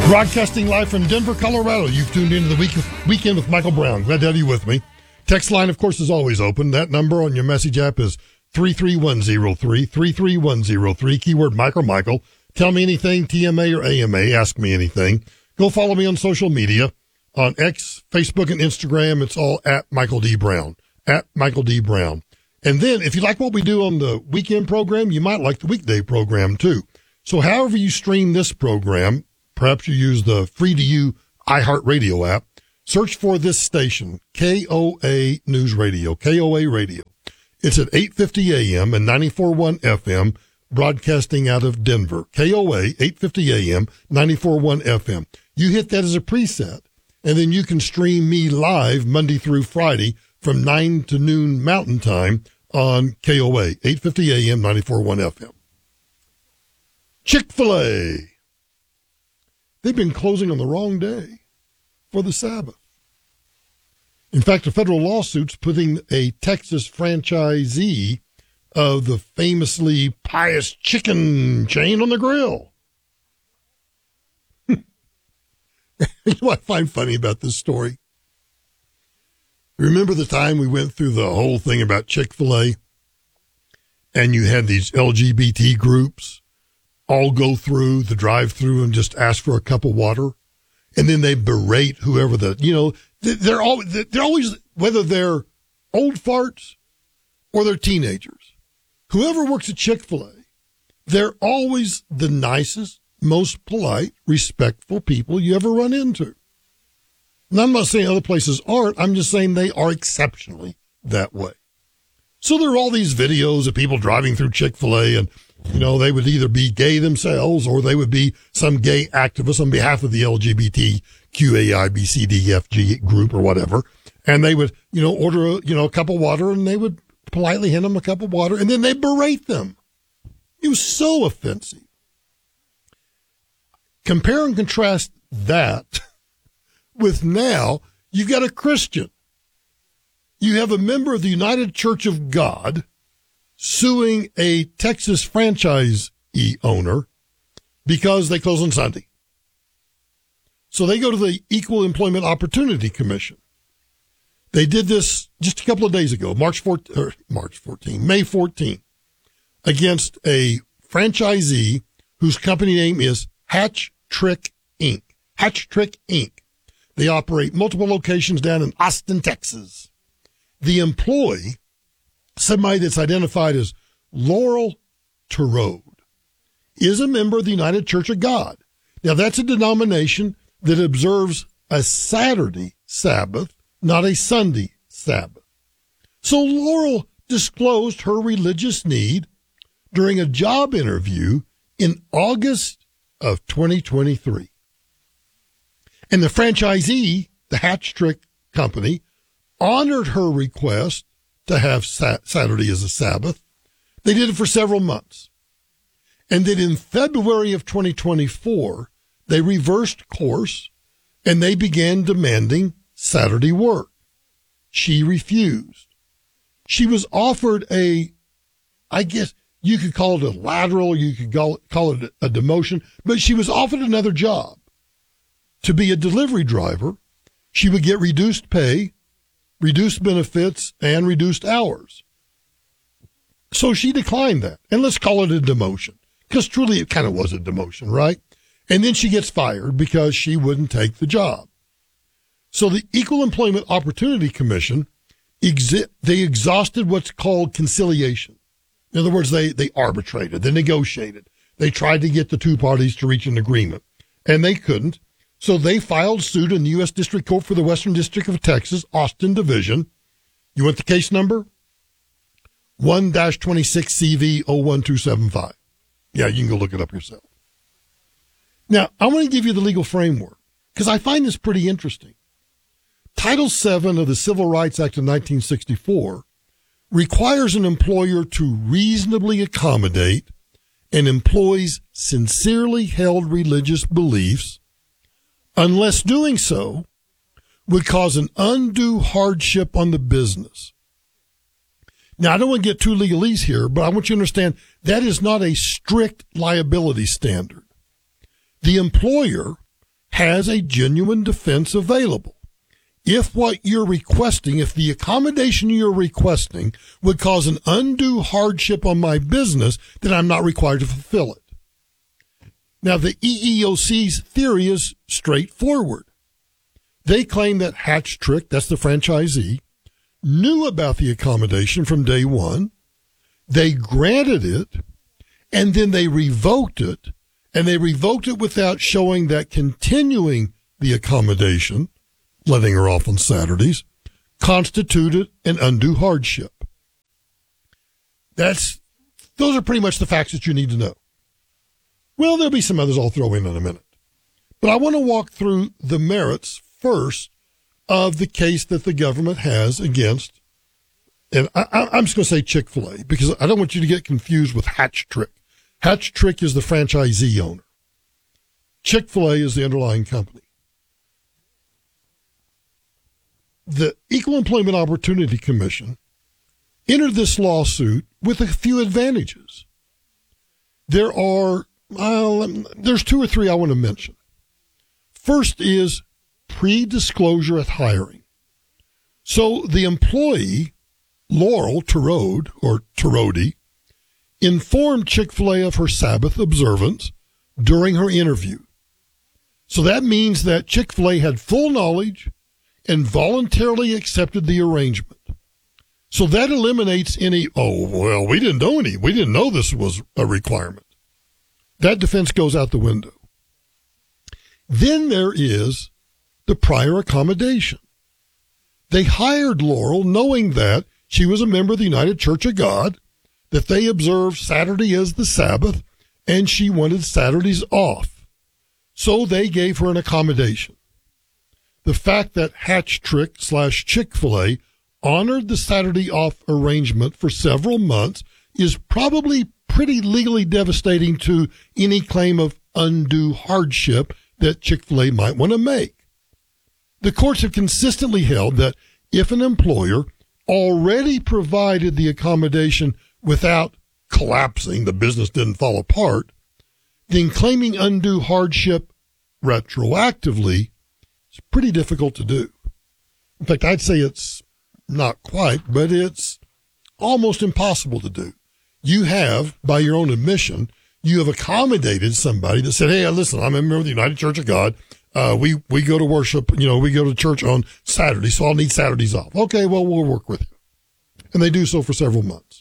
Broadcasting live from Denver, Colorado. You've tuned into the Weekend with Michael Brown. Glad to have you with me. Text line, of course, is always open. That number on your message app is 33103, 33103, keyword Mike or Michael. Tell me anything, TMA or AMA. Ask me anything. Go follow me on social media. On X, Facebook, and Instagram, it's all at Michael D. Brown. At Michael D. Brown. And then, if you like what we do on the weekend program, you might like the weekday program, too. So however you stream this program, perhaps you use the free-to-you iHeartRadio app. Search for this station, KOA News Radio, KOA Radio. It's at 8:50 a.m. and 94.1 FM, broadcasting out of Denver. KOA, 8:50 a.m., 94.1 FM. You hit that as a preset, and then you can stream me live Monday through Friday from 9 to noon Mountain Time on KOA, 8:50 a.m., 94.1 FM. Chick-fil-A. They've been closing on the wrong day for the Sabbath. In fact, a federal lawsuit's putting a Texas franchisee of the famously pious chicken chain on the grill. You know what I find funny about this story? Remember the time we went through the whole thing about Chick-fil-A? And you had these LGBT groups all go through the drive-through and just ask for a cup of water. And then they berate whoever they're always, whether they're old farts or they're teenagers, whoever works at Chick-fil-A, they're always the nicest, most polite, respectful people you ever run into. And I'm not saying other places aren't. I'm just saying they are exceptionally that way. So there are all these videos of people driving through Chick-fil-A and, you know, they would either be gay themselves or they would be some gay activist on behalf of the LGBTQAIBCDFG group or whatever. And they would, order a cup of water and they would politely hand them a cup of water and then they berate them. It was so offensive. Compare and contrast that with now you've got a Christian. You have a member of the United Church of God suing a Texas franchisee owner because they close on Sunday. So they go to the Equal Employment Opportunity Commission. They did this just a couple of days ago, May 14, against a franchisee whose company name is Hatch Trick Inc. Hatch Trick Inc. They operate multiple locations down in Austin, Texas. The employee, somebody that's identified as Laurel Terode, is a member of the United Church of God. Now, that's a denomination that observes a Saturday Sabbath, not a Sunday Sabbath. So Laurel disclosed her religious need during a job interview in August of 2023. And the franchisee, the Hatch Trick Company, honored her request to have Saturday as a Sabbath. They did it for several months. And then in February of 2024, they reversed course and they began demanding Saturday work. She refused. She was offered I guess you could call it a lateral, you could call it a demotion, but she was offered another job to be a delivery driver. She would get reduced pay, reduced benefits, and reduced hours. So she declined that. And let's call it a demotion, because truly it kind of was a demotion, right? And then she gets fired because she wouldn't take the job. So the Equal Employment Opportunity Commission, they exhausted what's called conciliation. In other words, they arbitrated, they negotiated. They tried to get the two parties to reach an agreement, and they couldn't. So they filed suit in the U.S. District Court for the Western District of Texas, Austin Division. You want the case number? 1-26CV01275. Yeah, you can go look it up yourself. Now, I want to give you the legal framework because I find this pretty interesting. Title VII of the Civil Rights Act of 1964 requires an employer to reasonably accommodate an employee's sincerely held religious beliefs unless doing so would cause an undue hardship on the business. Now, I don't want to get too legalese here, but I want you to understand that is not a strict liability standard. The employer has a genuine defense available. If what you're requesting, if the accommodation you're requesting would cause an undue hardship on my business, then I'm not required to fulfill it. Now, the EEOC's theory is straightforward. They claim that Hatch-Trick, that's the franchisee, knew about the accommodation from day one. They granted it, and then they revoked it, and they revoked it without showing that continuing the accommodation, letting her off on Saturdays, constituted an undue hardship. Those are pretty much the facts that you need to know. Well, there'll be some others I'll throw in a minute. But I want to walk through the merits first of the case that the government has against, and I'm just going to say Chick-fil-A because I don't want you to get confused with Hatch-Trick. Hatch-Trick is the franchisee owner. Chick-fil-A is the underlying company. The Equal Employment Opportunity Commission entered this lawsuit with a few advantages. There's two or three I want to mention. First is pre-disclosure at hiring. So the employee, Laurel Terode, or Terodi, informed Chick-fil-A of her Sabbath observance during her interview. So that means that Chick-fil-A had full knowledge and voluntarily accepted the arrangement. So that eliminates any, we didn't know this was a requirement. That defense goes out the window. Then there is the prior accommodation. They hired Laurel knowing that she was a member of the United Church of God, that they observed Saturday as the Sabbath, and she wanted Saturdays off. So they gave her an accommodation. The fact that Hatch-Trick / Chick-fil-A honored the Saturday off arrangement for several months is probably pretty legally devastating to any claim of undue hardship that Chick-fil-A might want to make. The courts have consistently held that if an employer already provided the accommodation without collapsing, the business didn't fall apart, then claiming undue hardship retroactively is pretty difficult to do. In fact, I'd say it's not quite, but it's almost impossible to do. You have, by your own admission, you have accommodated somebody that said, hey, listen, I'm a member of the United Church of God. We go to worship, we go to church on Saturday, so I'll need Saturdays off. Okay, well, we'll work with you. And they do so for several months.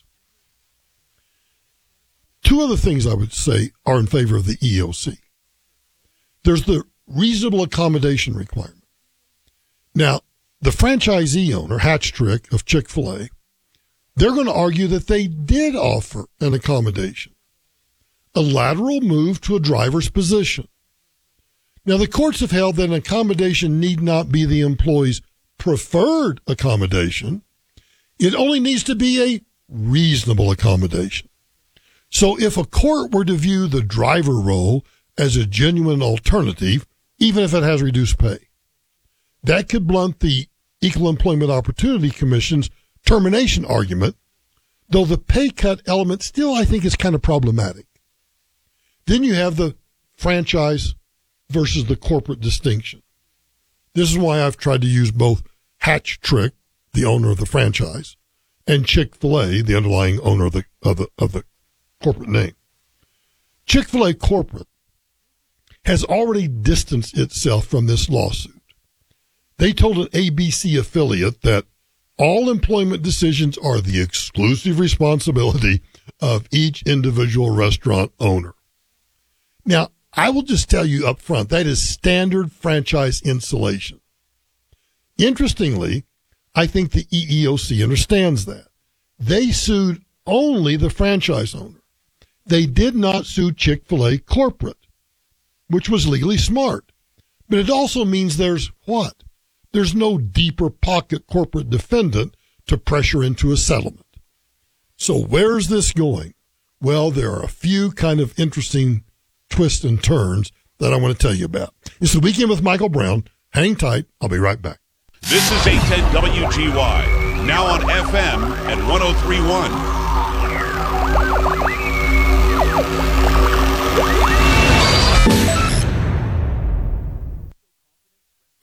Two other things I would say are in favor of the EEOC. There's the reasonable accommodation requirement. Now, the franchisee owner, Hatch-Trick of Chick-fil-A, they're going to argue that they did offer an accommodation, a lateral move to a driver's position. Now, the courts have held that an accommodation need not be the employee's preferred accommodation. It only needs to be a reasonable accommodation. So if a court were to view the driver role as a genuine alternative, even if it has reduced pay, that could blunt the Equal Employment Opportunity Commission's termination argument, though the pay cut element still, I think, is kind of problematic. Then you have the franchise versus the corporate distinction. This is why I've tried to use both Hatch-Trick, the owner of the franchise, and Chick-fil-A, the underlying owner of the corporate name. Chick-fil-A corporate has already distanced itself from this lawsuit. They told an ABC affiliate that all employment decisions are the exclusive responsibility of each individual restaurant owner. Now, I will just tell you up front, that is standard franchise insulation. Interestingly, I think the EEOC understands that. They sued only the franchise owner. They did not sue Chick-fil-A corporate, which was legally smart. But it also means there's what? There's no deeper pocket corporate defendant to pressure into a settlement. So where's this going? Well, there are a few kind of interesting twists and turns that I want to tell you about. It's the Weekend with Michael Brown. Hang tight. I'll be right back. This is 810 WGY, now on FM at 103.1.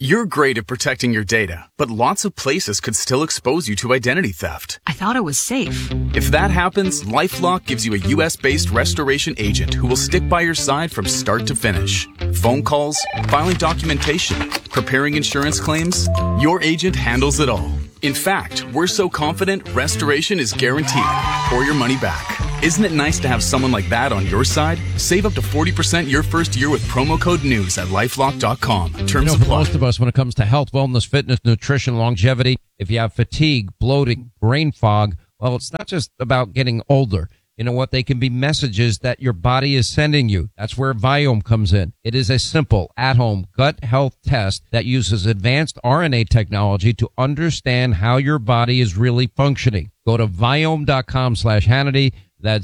You're great at protecting your data, but lots of places could still expose you to identity theft. I thought it was safe. If that happens, LifeLock gives you a U.S.-based restoration agent who will stick by your side from start to finish. Phone calls, filing documentation, preparing insurance claims, your agent handles it all. In fact, we're so confident restoration is guaranteed or your money back. Isn't it nice to have someone like that on your side? Save up to 40% your first year with promo code NEWS at LifeLock.com. Terms for apply. most of us, when it comes to health, wellness, fitness, nutrition, longevity, if you have fatigue, bloating, brain fog, well, it's not just about getting older. You know what? They can be messages that your body is sending you. That's where Viome comes in. It is a simple, at-home gut health test that uses advanced RNA technology to understand how your body is really functioning. Go to Viome.com/Hannity. That's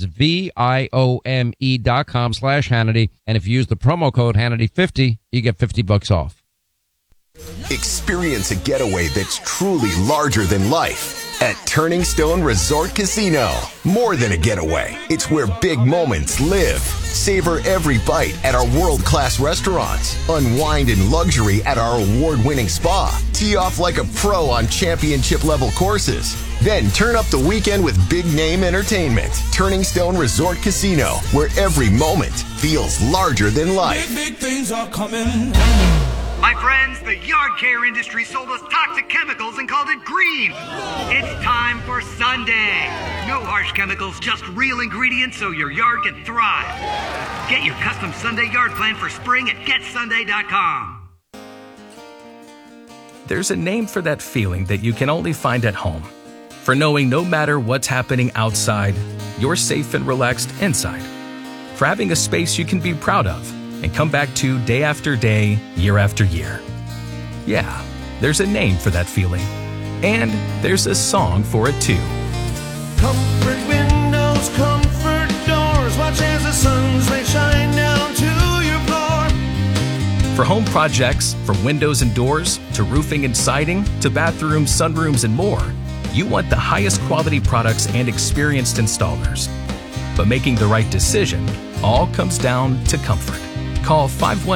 VIOME.com/Hannity. And if you use the promo code Hannity50, you get $50 off. Experience a getaway that's truly larger than life at Turning Stone Resort Casino. More than a getaway, it's where big moments live. Savor every bite at our world-class restaurants. Unwind in luxury at our award-winning spa. Tee off like a pro on championship-level courses. Then turn up the weekend with big-name entertainment. Turning Stone Resort Casino, where every moment feels larger than life. Big things are coming. My friends, the yard care industry sold us toxic chemicals and called it green. It's time for Sunday. No harsh chemicals, just real ingredients so your yard can thrive. Get your custom Sunday yard plan for spring at GetSunday.com. There's a name for that feeling that you can only find at home. For knowing no matter what's happening outside, you're safe and relaxed inside. For having a space you can be proud of and come back to day after day, year after year. Yeah, there's a name for that feeling. And there's a song for it too. Comfort windows, comfort doors. Watch as the sun's rays shine down to your floor. For home projects, from windows and doors, to roofing and siding, to bathrooms, sunrooms, and more, you want the highest quality products and experienced installers. But making the right decision all comes down to comfort. Call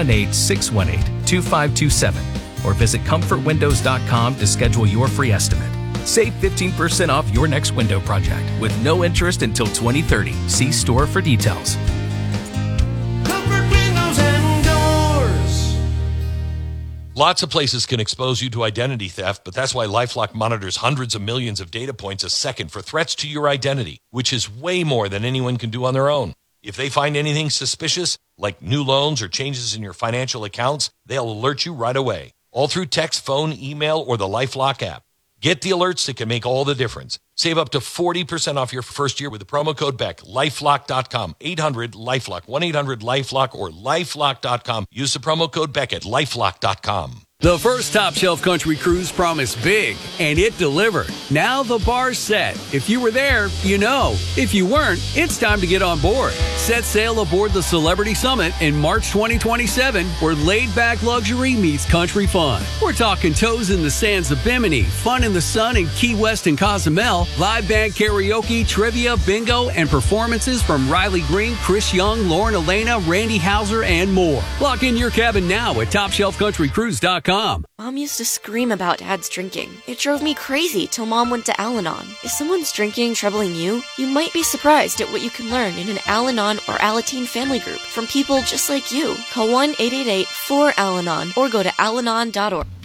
518-618-2527 or visit comfortwindows.com to schedule your free estimate. Save 15% off your next window project with no interest until 2030. See store for details. Comfort windows and doors. Lots of places can expose you to identity theft, but that's why LifeLock monitors hundreds of millions of data points a second for threats to your identity, which is way more than anyone can do on their own. If they find anything suspicious, like new loans or changes in your financial accounts, they'll alert you right away, all through text, phone, email, or the LifeLock app. Get the alerts that can make all the difference. Save up to 40% off your first year with the promo code BECK. LifeLock.com, 800-LIFELOCK, 1-800-LIFELOCK, or LifeLock.com. Use the promo code BECK at LifeLock.com. The first Top Shelf Country Cruise promised big, and it delivered. Now the bar's set. If you were there, you know. If you weren't, it's time to get on board. Set sail aboard the Celebrity Summit in March 2027, where laid-back luxury meets country fun. We're talking toes in the sands of Bimini, fun in the sun in Key West and Cozumel, live band karaoke, trivia, bingo, and performances from Riley Green, Chris Young, Lauren Elena, Randy Houser, and more. Lock in your cabin now at TopShelfCountryCruise.com. Mom used to scream about Dad's drinking. It drove me crazy till Mom went to Al-Anon. If someone's drinking troubling you, you might be surprised at what you can learn in an Al-Anon or Alateen family group from people just like you. Call 1-888-4-AL-ANON or go to alanon.org.